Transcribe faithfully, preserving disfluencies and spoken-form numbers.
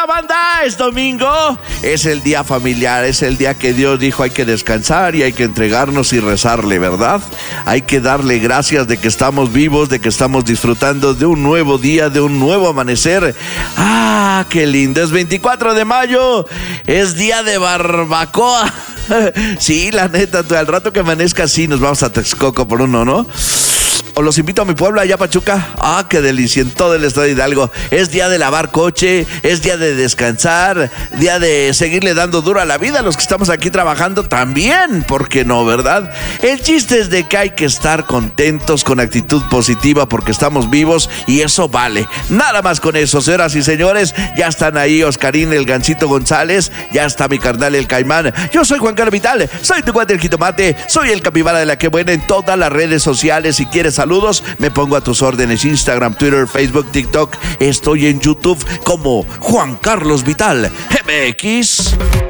Hola banda, es domingo, es el día familiar, es el día que Dios dijo hay que descansar y hay que entregarnos y rezarle, ¿verdad? Hay que darle gracias de que estamos vivos, de que estamos disfrutando de un nuevo día, de un nuevo amanecer. ¡Ah, qué lindo! Es veinticuatro de mayo, es día de barbacoa. Sí, la neta, al rato que amanezca así nos vamos a Texcoco por uno, ¿no? O los invito a mi pueblo, allá Pachuca. Ah, qué delicia, en todo el estado de Hidalgo. Es día de lavar coche, es día de descansar, día de seguirle dando duro a la vida a los que estamos aquí trabajando también, ¿por qué no, verdad? El chiste es de que hay que estar contentos, con actitud positiva, porque estamos vivos y eso vale. Nada más con eso, señoras y señores. Ya están ahí Oscarín, el Gancito González, ya está mi carnal el Caimán. Yo soy Juan Carlos Vital, soy tu cuate el Jitomate, soy el capibara de la que buena en todas las redes sociales. Si quieres saludos, me pongo a tus órdenes. Instagram, Twitter, Facebook, TikTok. Estoy en YouTube como Juan Carlos Vital M X.